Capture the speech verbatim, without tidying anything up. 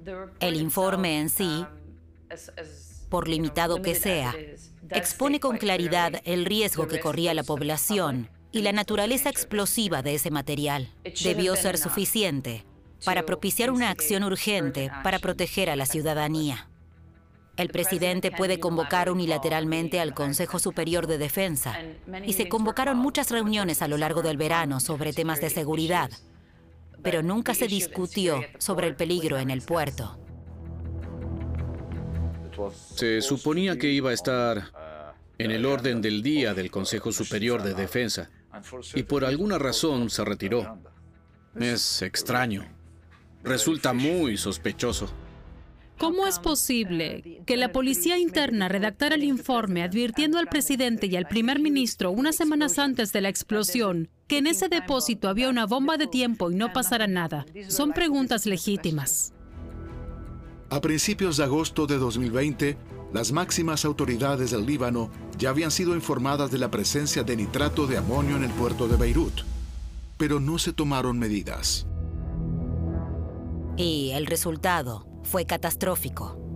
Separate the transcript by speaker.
Speaker 1: El informe en sí, por limitado que sea, expone con claridad el riesgo que corría la población y la naturaleza explosiva de ese material. Debió ser suficiente para propiciar una acción urgente para proteger a la ciudadanía. El presidente puede convocar unilateralmente al Consejo Superior de Defensa y se convocaron muchas reuniones a lo largo del verano sobre temas de seguridad, pero nunca se discutió sobre el peligro en el puerto.
Speaker 2: Se suponía que iba a estar en el orden del día del Consejo Superior de Defensa y por alguna razón se retiró. Es extraño. Resulta muy sospechoso.
Speaker 3: ¿Cómo es posible que la Policía Interna redactara el informe advirtiendo al presidente y al primer ministro unas semanas antes de la explosión que en ese depósito había una bomba de tiempo y no pasara nada? Son preguntas legítimas.
Speaker 4: A principios de agosto de dos mil veinte, las máximas autoridades del Líbano ya habían sido informadas de la presencia de nitrato de amonio en el puerto de Beirut, pero no se tomaron medidas.
Speaker 1: Y el resultado fue catastrófico.